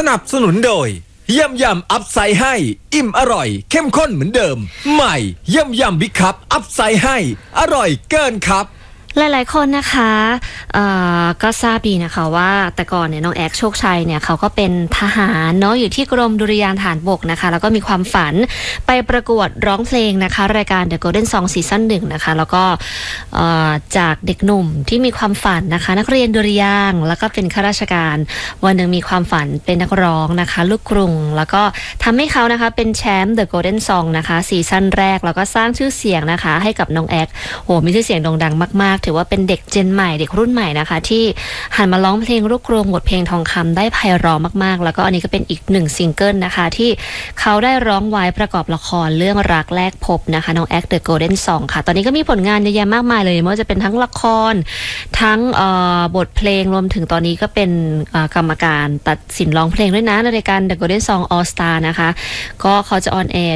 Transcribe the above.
นับสนุนโดยยำยำอัพไซด์ให้อิ่มอร่อยเข้มข้นเหมือนเดิมใหม่ยำยำบิ๊กคัพอัพไซด์ให้อร่อยเกินครับหลายๆคนนะคะก็ทราบดีนะคะว่าแต่ก่อนเนี่ยน้องแอกโชคชัยเนี่ยเขาก็เป็นทหารเนาะอยู่ที่กรมดุริยางค์ทหารบกนะคะแล้วก็มีความฝันไปประกวดร้องเพลงนะคะรายการ The Golden Song ซีซั่น 1นะคะแล้วก็จากเด็กหนุ่มที่มีความฝันนะคะนักเรียนดุริยางค์แล้วก็เป็นข้าราชการวันหนึ่งมีความฝันเป็นนักร้องนะคะลูกกรุงแล้วก็ทำให้เขานะคะเป็นแชมป์ The Golden Song นะคะซีซั่นแรกแล้วก็สร้างชื่อเสียงนะคะให้กับน้องแอกโหมีชื่อเสียงโด่งดังมากๆถือว่าเป็นเด็กเจนใหม่เด็กรุ่นใหม่นะคะที่หันมาร้องเพลงลูกกรุงบทเพลงทองคำได้ไพเราะมากๆแล้วก็อันนี้ก็เป็นอีกหนึ่งซิงเกิลนะคะที่เขาได้ร้องไว้ประกอบละครเรื่องรักแรกพบนะคะน้องแอกเดอะโกลเด้นซองค่ะตอนนี้ก็มีผลงานเยอะแยะมากมายเลยไม่ว่าจะเป็นทั้งละครทั้งบทเพลงรวมถึงตอนนี้ก็เป็นกรรมการตัดสินร้องเพลงด้วยนะในรายการ The Golden Song All Star นะคะก็เขาจะออนแอร์